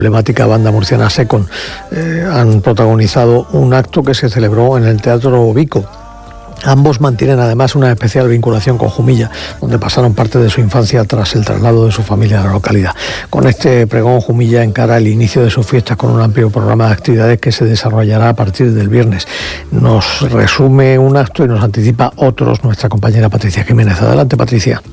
emblemática banda murciana Secon han protagonizado un acto que se celebró en el Teatro Vico. Ambos mantienen además una especial vinculación con Jumilla, donde pasaron parte de su infancia tras el traslado de su familia a la localidad. Con este pregón, Jumilla encara el inicio de sus fiestas con un amplio programa de actividades que se desarrollará a partir del viernes. Nos resume un acto y nos anticipa otros nuestra compañera Patricia Jiménez. Adelante, Patricia.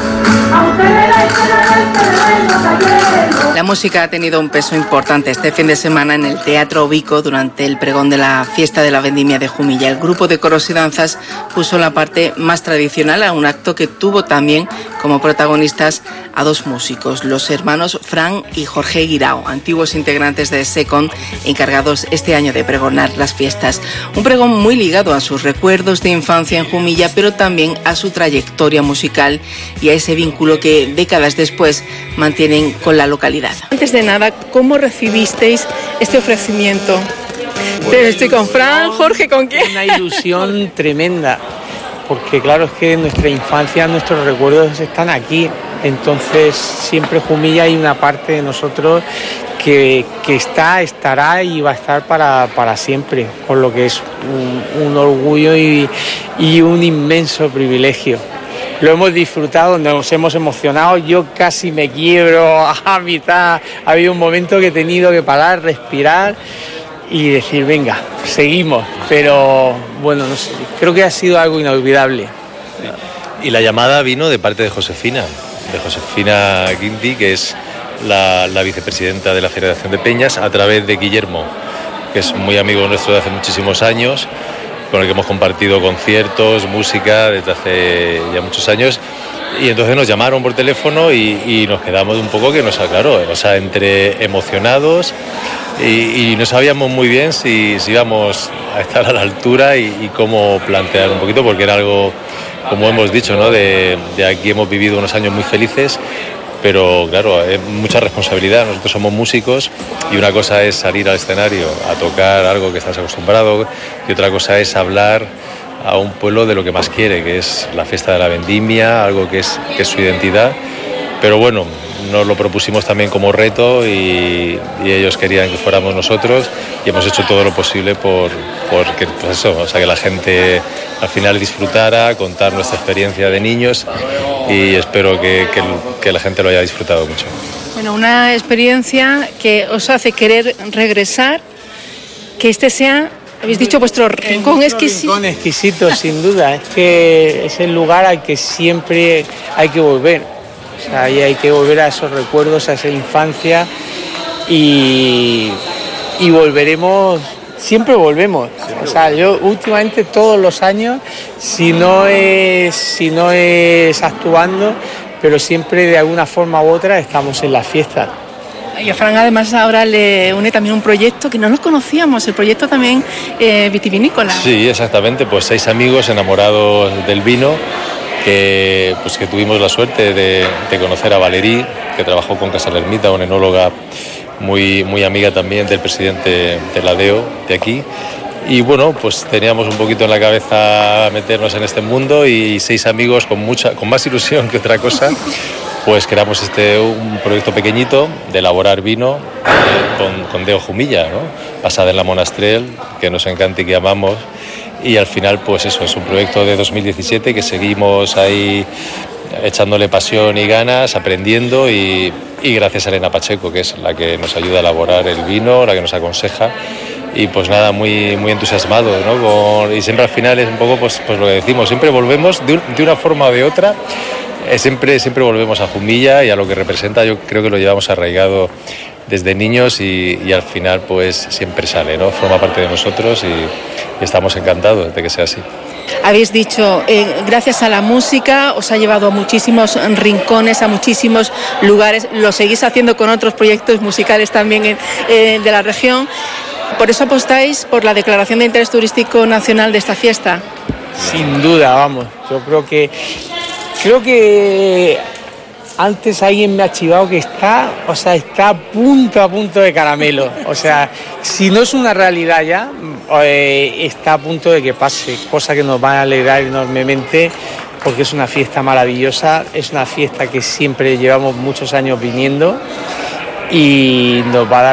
La música ha tenido un peso importante este fin de semana en el Teatro Vico durante el pregón de la fiesta de la vendimia de Jumilla. El grupo de coros y danzas puso la parte más tradicional a un acto que tuvo también como protagonistas a dos músicos, los hermanos Fran y Jorge Guirao, antiguos integrantes de Secon, encargados este año de pregonar las fiestas. Un pregón muy ligado a sus recuerdos de infancia en Jumilla, pero también a su trayectoria musical y a ese vínculo que décadas después mantienen con la localidad. Antes de nada, ¿cómo recibisteis este ofrecimiento? Estoy con Fran, Jorge, ¿con quién? Una ilusión tremenda, porque claro, es que nuestra infancia, nuestros recuerdos están aquí. Entonces siempre Jumilla hay una parte de nosotros que estará y va a estar para siempre, por lo que es un orgullo y un inmenso privilegio. Lo hemos disfrutado, nos hemos emocionado, yo casi me quiebro a mitad, ha habido un momento que he tenido que parar, respirar y decir, venga, seguimos, pero bueno, no sé, creo que ha sido algo inolvidable. Y la llamada vino de parte de Josefina Guindy, que es la vicepresidenta de la Federación de Peñas, a través de Guillermo, que es muy amigo nuestro de hace muchísimos años, con el que hemos compartido conciertos, música desde hace ya muchos años, y entonces nos llamaron por teléfono y nos quedamos un poco que nos aclaró, o sea, entre emocionados y no sabíamos muy bien si íbamos a estar a la altura y cómo plantear un poquito, porque era algo, como hemos dicho, ¿no? De aquí hemos vivido unos años muy felices, pero claro, es mucha responsabilidad. Nosotros somos músicos y una cosa es salir al escenario a tocar algo que estás acostumbrado y otra cosa es hablar a un pueblo de lo que más quiere, que es la fiesta de la vendimia, algo que es su identidad. Pero bueno, nos lo propusimos también como reto y ellos querían que fuéramos nosotros y hemos hecho todo lo posible porque pues eso, o sea, que la gente al final disfrutara, contar nuestra experiencia de niños y espero que la gente lo haya disfrutado mucho. Bueno, una experiencia que os hace querer regresar, que este sea, habéis dicho, vuestro rincón exquisito. Rincón exquisito, sin duda, es que es el lugar al que siempre hay que volver. O sea, ahí hay que volver a esos recuerdos, a esa infancia y volveremos, siempre volvemos. O sea, yo últimamente todos los años, si no es actuando, pero siempre de alguna forma u otra estamos en las fiestas. Y a Fran además ahora le une también un proyecto que no nos conocíamos, el proyecto también vitivinícola. Sí, exactamente, pues 6 amigos enamorados del vino, que tuvimos la suerte de conocer a Valerí, que trabajó con Casa la Ermita, una enóloga muy amiga también del presidente de la DEO de aquí. Y bueno, pues teníamos un poquito en la cabeza meternos en este mundo y 6 amigos con más ilusión que otra cosa, pues creamos un proyecto pequeñito de elaborar vino con DEO Jumilla, ¿no? Basada en la Monastrell, que nos encanta y que amamos. Y al final, pues eso, es un proyecto de 2017 que seguimos ahí echándole pasión y ganas, aprendiendo y gracias a Elena Pacheco, que es la que nos ayuda a elaborar el vino, la que nos aconseja. Y pues nada, muy entusiasmado, ¿no? Y siempre al final es un poco pues lo que decimos, siempre volvemos de una forma o de otra, siempre volvemos a Jumilla y a lo que representa. Yo creo que lo llevamos arraigado desde niños y al final pues siempre sale, ¿no? Forma parte de nosotros y estamos encantados de que sea así. Habéis dicho, gracias a la música os ha llevado a muchísimos rincones, a muchísimos lugares, lo seguís haciendo con otros proyectos musicales también de la región. ¿Por eso apostáis por la declaración de interés turístico nacional de esta fiesta? Sin duda, vamos, yo creo que antes alguien me ha chivado que está a punto de caramelo. O sea, si no es una realidad ya, está a punto de que pase, cosa que nos va a alegrar enormemente porque es una fiesta maravillosa, es una fiesta que siempre llevamos muchos años viniendo y nos va a dar